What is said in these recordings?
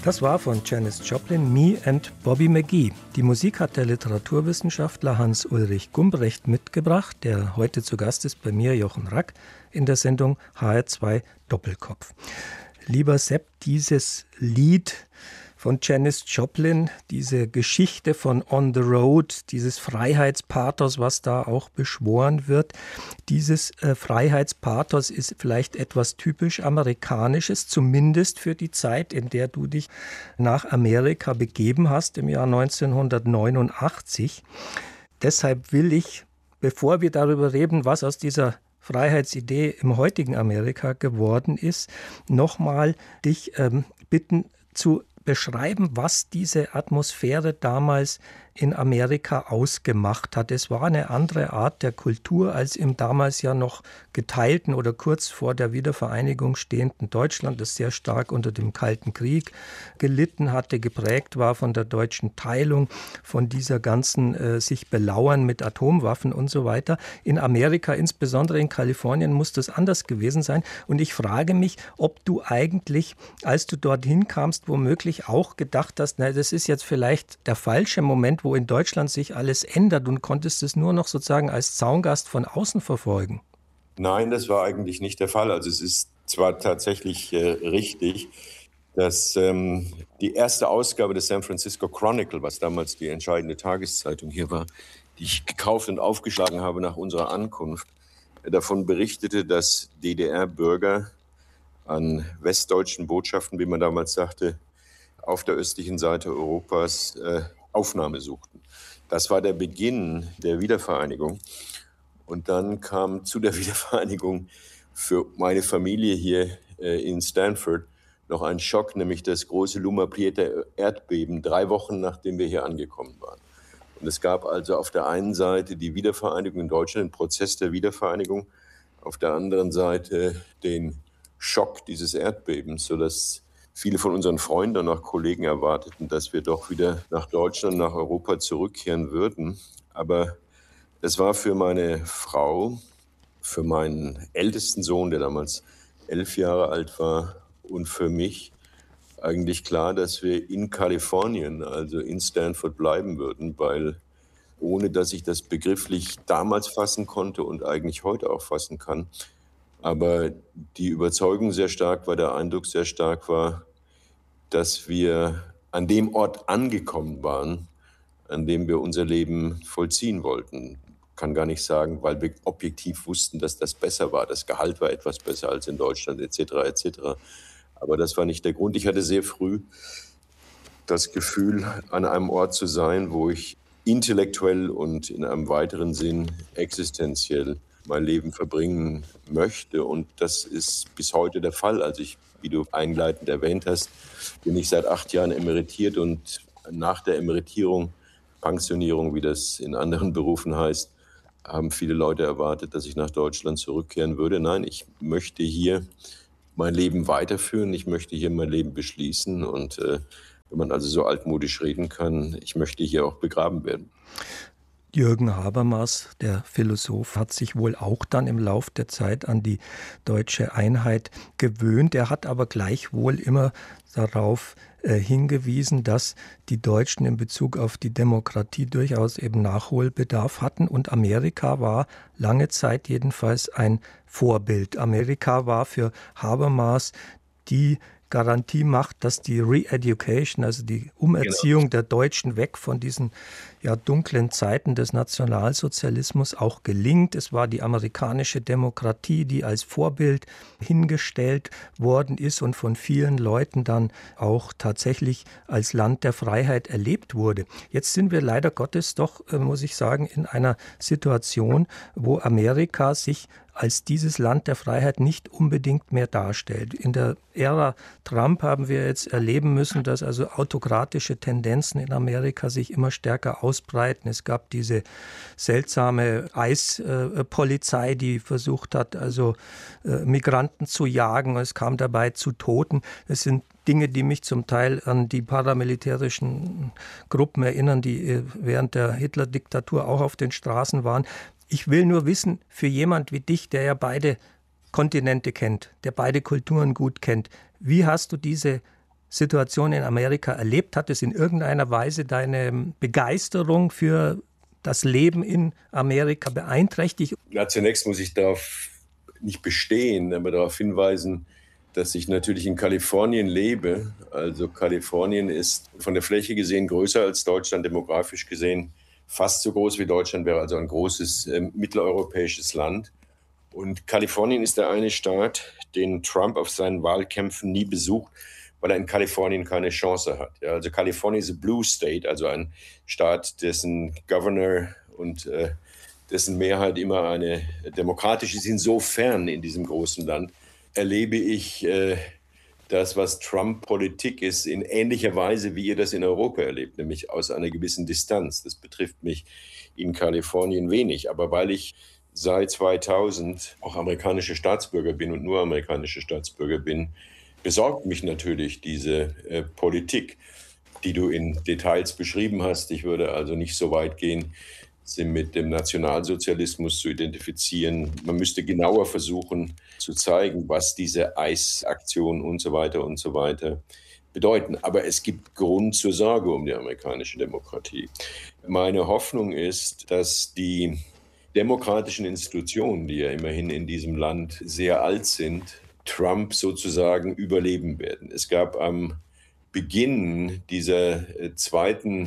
Das war von Janis Joplin, Me and Bobby McGee. Die Musik hat der Literaturwissenschaftler Hans-Ulrich Gumbrecht mitgebracht, der heute zu Gast ist bei mir, Jochen Rack, in der Sendung HR2 Doppelkopf. Lieber Sepp, dieses Lied von Janis Joplin, diese Geschichte von On the Road, dieses Freiheitspathos, was da auch beschworen wird. Dieses Freiheitspathos ist vielleicht etwas typisch Amerikanisches, zumindest für die Zeit, in der du dich nach Amerika begeben hast, im Jahr 1989. Deshalb will ich, bevor wir darüber reden, was aus dieser Freiheitsidee im heutigen Amerika geworden ist, nochmal dich bitten zu beschreiben, was diese Atmosphäre damals in Amerika ausgemacht hat. Es war eine andere Art der Kultur als im damals ja noch geteilten oder kurz vor der Wiedervereinigung stehenden Deutschland, das sehr stark unter dem Kalten Krieg gelitten hatte, geprägt war von der deutschen Teilung, von dieser ganzen sich belauern mit Atomwaffen und so weiter. In Amerika, insbesondere in Kalifornien, muss das anders gewesen sein. Und ich frage mich, ob du eigentlich, als du dorthin kamst, womöglich auch gedacht hast, na, das ist jetzt vielleicht der falsche Moment, wo in Deutschland sich alles ändert, und konntest es nur noch sozusagen als Zaungast von außen verfolgen? Nein, das war eigentlich nicht der Fall. Also es ist zwar tatsächlich richtig, dass die erste Ausgabe des San Francisco Chronicle, was damals die entscheidende Tageszeitung hier war, die ich gekauft und aufgeschlagen habe nach unserer Ankunft, davon berichtete, dass DDR-Bürger an westdeutschen Botschaften, wie man damals sagte, auf der östlichen Seite Europas Aufnahme suchten. Das war der Beginn der Wiedervereinigung. Und dann kam zu der Wiedervereinigung für meine Familie hier in Stanford noch ein Schock, nämlich das große Loma Prieta Erdbeben, 3 Wochen nachdem wir hier angekommen waren. Und es gab also auf der einen Seite die Wiedervereinigung in Deutschland, den Prozess der Wiedervereinigung, auf der anderen Seite den Schock dieses Erdbebens, sodass viele von unseren Freunden und auch Kollegen erwarteten, dass wir doch wieder nach Deutschland, nach Europa zurückkehren würden. Aber es war für meine Frau, für meinen ältesten Sohn, der damals 11 Jahre alt war, und für mich eigentlich klar, dass wir in Kalifornien, also in Stanford, bleiben würden, weil ohne dass ich das begrifflich damals fassen konnte und eigentlich heute auch fassen kann, aber die Überzeugung sehr stark war, der Eindruck sehr stark war, dass wir an dem Ort angekommen waren, an dem wir unser Leben vollziehen wollten. Ich kann gar nicht sagen, weil wir objektiv wussten, dass das besser war. Das Gehalt war etwas besser als in Deutschland etc. etc. Aber das war nicht der Grund. Ich hatte sehr früh das Gefühl, an einem Ort zu sein, wo ich intellektuell und in einem weiteren Sinn existenziell mein Leben verbringen möchte. Und das ist bis heute der Fall. Also wie du einleitend erwähnt hast, bin ich seit 8 Jahren emeritiert, und nach der Emeritierung, Pensionierung, wie das in anderen Berufen heißt, haben viele Leute erwartet, dass ich nach Deutschland zurückkehren würde. Nein, ich möchte hier mein Leben weiterführen. Ich möchte hier mein Leben beschließen. Und wenn man also so altmodisch reden kann, ich möchte hier auch begraben werden. Jürgen Habermas, der Philosoph, hat sich wohl auch dann im Lauf der Zeit an die deutsche Einheit gewöhnt. Er hat aber gleichwohl immer darauf hingewiesen, dass die Deutschen in Bezug auf die Demokratie durchaus eben Nachholbedarf hatten. Und Amerika war lange Zeit jedenfalls ein Vorbild. Amerika war für Habermas die Garantie macht, dass die Re-Education, also die Umerziehung der Deutschen weg von diesen dunklen Zeiten des Nationalsozialismus auch gelingt. Es war die amerikanische Demokratie, die als Vorbild hingestellt worden ist und von vielen Leuten dann auch tatsächlich als Land der Freiheit erlebt wurde. Jetzt sind wir leider Gottes doch, muss ich sagen, in einer Situation, wo Amerika sich als dieses Land der Freiheit nicht unbedingt mehr darstellt. In der Ära Trump haben wir jetzt erleben müssen, dass also autokratische Tendenzen in Amerika sich immer stärker ausbreiten. Es gab diese seltsame Eispolizei, die versucht hat, also Migranten zu jagen. Es kam dabei zu Toten. Es sind Dinge, die mich zum Teil an die paramilitärischen Gruppen erinnern, die während der Hitler-Diktatur auch auf den Straßen waren. Ich will nur wissen, für jemand wie dich, der ja beide Kontinente kennt, der beide Kulturen gut kennt, wie hast du diese Situation in Amerika erlebt? Hat es in irgendeiner Weise deine Begeisterung für das Leben in Amerika beeinträchtigt? Ja, zunächst muss ich darauf nicht bestehen, aber darauf hinweisen, dass ich natürlich in Kalifornien lebe. Also Kalifornien ist von der Fläche gesehen größer als Deutschland, demografisch gesehen fast so groß wie Deutschland, wäre also ein großes mitteleuropäisches Land. Und Kalifornien ist der eine Staat, den Trump auf seinen Wahlkämpfen nie besucht, weil er in Kalifornien keine Chance hat. Ja, also Kalifornien ist ein Blue State, also ein Staat, dessen Governor und dessen Mehrheit immer eine demokratische ist. Insofern in diesem großen Land erlebe ich das, was Trump-Politik ist, in ähnlicher Weise, wie ihr das in Europa erlebt, nämlich aus einer gewissen Distanz. Das betrifft mich in Kalifornien wenig, aber weil ich seit 2000 auch amerikanischer Staatsbürger bin und nur amerikanischer Staatsbürger bin, besorgt mich natürlich diese Politik, die du in Details beschrieben hast. Ich würde also nicht so weit gehen, sie mit dem Nationalsozialismus zu identifizieren. Man müsste genauer versuchen zu zeigen, was diese ICE-Aktionen und so weiter bedeuten. Aber es gibt Grund zur Sorge um die amerikanische Demokratie. Meine Hoffnung ist, dass die demokratischen Institutionen, die ja immerhin in diesem Land sehr alt sind, Trump sozusagen überleben werden. Es gab am Beginn dieser zweiten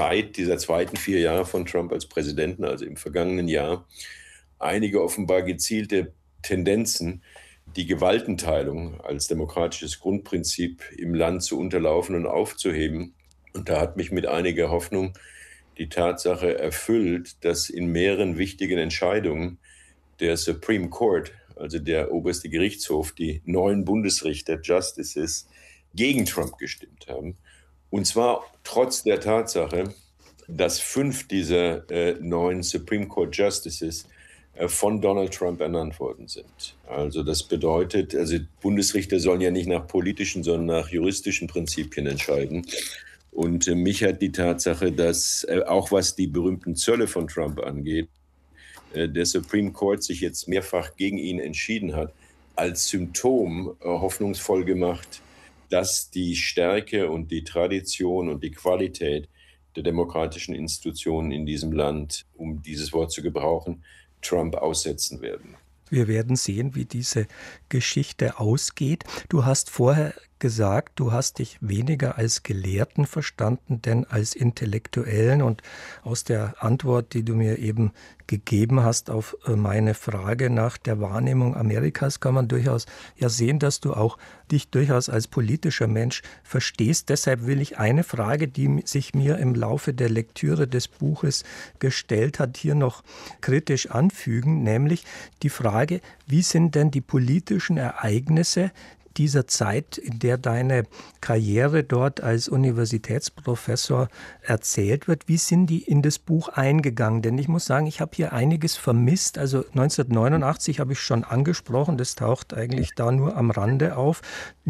4 Jahre von Trump als Präsidenten, also im vergangenen Jahr, einige offenbar gezielte Tendenzen, die Gewaltenteilung als demokratisches Grundprinzip im Land zu unterlaufen und aufzuheben. Und da hat mich mit einiger Hoffnung die Tatsache erfüllt, dass in mehreren wichtigen Entscheidungen der Supreme Court, also der oberste Gerichtshof, die 9 Bundesrichter, Justices, gegen Trump gestimmt haben. Und zwar trotz der Tatsache, dass 5 dieser 9 Supreme Court Justices von Donald Trump ernannt worden sind. Also das bedeutet, also Bundesrichter sollen ja nicht nach politischen, sondern nach juristischen Prinzipien entscheiden. Und mich hat die Tatsache, dass auch was die berühmten Zölle von Trump angeht, der Supreme Court sich jetzt mehrfach gegen ihn entschieden hat, als Symptom hoffnungsvoll gemacht, dass die Stärke und die Tradition und die Qualität der demokratischen Institutionen in diesem Land, um dieses Wort zu gebrauchen, Trump aussetzen werden. Wir werden sehen, wie diese Geschichte ausgeht. Du hast vorher gesagt, du hast dich weniger als Gelehrten verstanden, denn als Intellektuellen. Und aus der Antwort, die du mir eben gegeben hast auf meine Frage nach der Wahrnehmung Amerikas, kann man durchaus ja sehen, dass du auch dich durchaus als politischer Mensch verstehst. Deshalb will ich eine Frage, die sich mir im Laufe der Lektüre des Buches gestellt hat, hier noch kritisch anfügen, nämlich die Frage, wie sind denn die politischen Ereignisse dieser Zeit, in der deine Karriere dort als Universitätsprofessor erzählt wird, wie sind die in das Buch eingegangen? Denn ich muss sagen, ich habe hier einiges vermisst. Also 1989 habe ich schon angesprochen, das taucht eigentlich da nur am Rande auf.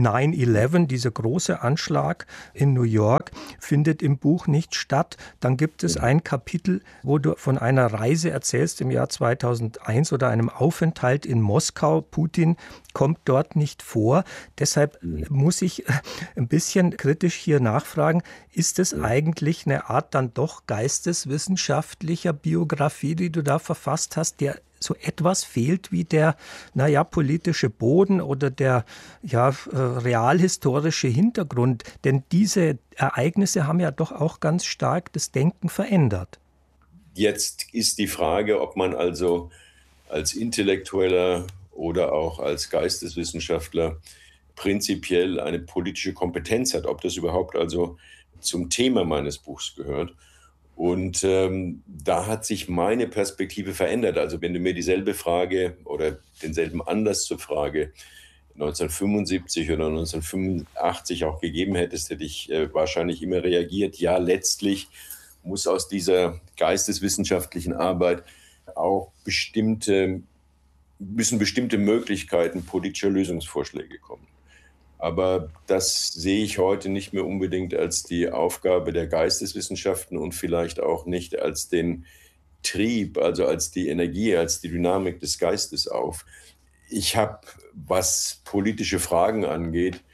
9/11, dieser große Anschlag in New York, findet im Buch nicht statt. Dann gibt es ein Kapitel, wo du von einer Reise erzählst im Jahr 2001 oder einem Aufenthalt in Moskau. Putin kommt dort nicht vor. Deshalb muss ich ein bisschen kritisch hier nachfragen, ist es eigentlich eine Art dann doch geisteswissenschaftlicher Biografie, die du da verfasst hast, der so etwas fehlt wie der, politische Boden oder der, realhistorische Hintergrund? Denn diese Ereignisse haben ja doch auch ganz stark das Denken verändert. Jetzt ist die Frage, ob man also als Intellektueller oder auch als Geisteswissenschaftler prinzipiell eine politische Kompetenz hat, ob das überhaupt also zum Thema meines Buchs gehört. Und da hat sich meine Perspektive verändert. Also wenn du mir dieselbe Frage oder denselben Anlass zur Frage 1975 oder 1985 auch gegeben hättest, hätte ich wahrscheinlich immer reagiert. Ja, letztlich muss aus dieser geisteswissenschaftlichen Arbeit auch müssen bestimmte Möglichkeiten politischer Lösungsvorschläge kommen. Aber das sehe ich heute nicht mehr unbedingt als die Aufgabe der Geisteswissenschaften und vielleicht auch nicht als den Trieb, also als die Energie, als die Dynamik des Geistes auf. Ich habe, was politische Fragen angeht,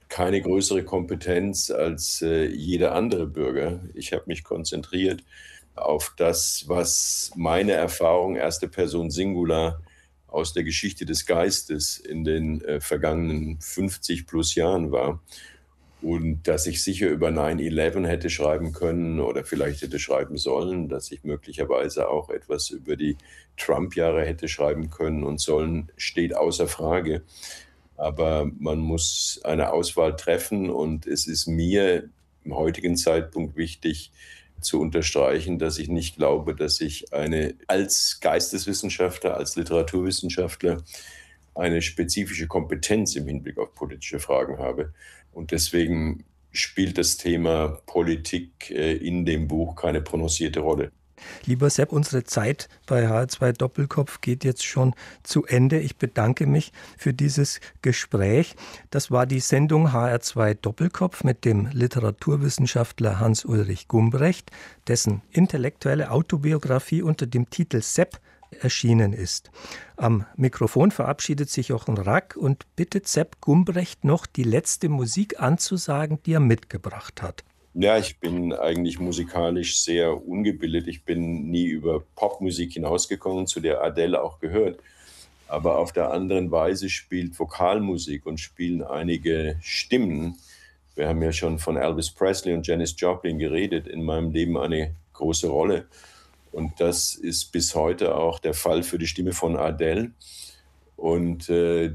keine größere Kompetenz als jeder andere Bürger. Ich habe mich konzentriert auf das, was meine Erfahrung erste Person Singular aus der Geschichte des Geistes in den vergangenen 50 plus Jahren war. Und dass ich sicher über 9/11 hätte schreiben können oder vielleicht hätte schreiben sollen, dass ich möglicherweise auch etwas über die Trump-Jahre hätte schreiben können und sollen, steht außer Frage. Aber man muss eine Auswahl treffen und es ist mir im heutigen Zeitpunkt wichtig zu unterstreichen, dass ich nicht glaube, dass ich als Geisteswissenschaftler, als Literaturwissenschaftler eine spezifische Kompetenz im Hinblick auf politische Fragen habe. Und deswegen spielt das Thema Politik in dem Buch keine prononcierte Rolle. Lieber Sepp, unsere Zeit bei HR2 Doppelkopf geht jetzt schon zu Ende. Ich bedanke mich für dieses Gespräch. Das war die Sendung HR2 Doppelkopf mit dem Literaturwissenschaftler Hans-Ulrich Gumbrecht, dessen intellektuelle Autobiografie unter dem Titel Sepp erschienen ist. Am Mikrofon verabschiedet sich Jochen Rack und bittet Sepp Gumbrecht noch die letzte Musik anzusagen, die er mitgebracht hat. Ja, ich bin eigentlich musikalisch sehr ungebildet. Ich bin nie über Popmusik hinausgekommen, zu der Adele auch gehört. Aber auf der anderen Weise spielt Vokalmusik und spielen einige Stimmen. Wir haben ja schon von Elvis Presley und Janis Joplin geredet, in meinem Leben eine große Rolle. Und das ist bis heute auch der Fall für die Stimme von Adele. Und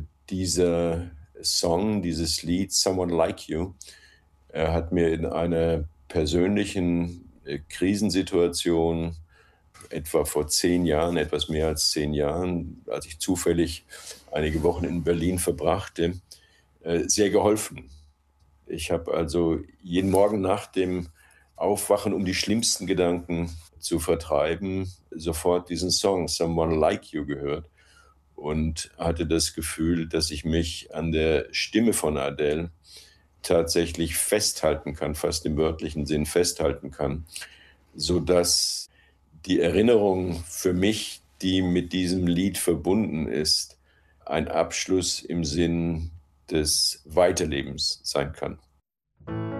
dieser Song, dieses Lied, Someone Like You, er hat mir in einer persönlichen Krisensituation, etwa vor 10 Jahren, etwas mehr als 10 Jahren, als ich zufällig einige Wochen in Berlin verbrachte, sehr geholfen. Ich habe also jeden Morgen nach dem Aufwachen, um die schlimmsten Gedanken zu vertreiben, sofort diesen Song Someone Like You gehört und hatte das Gefühl, dass ich mich an der Stimme von Adele tatsächlich festhalten kann, fast im wörtlichen Sinn festhalten kann, sodass die Erinnerung für mich, die mit diesem Lied verbunden ist, ein Abschluss im Sinn des Weiterlebens sein kann.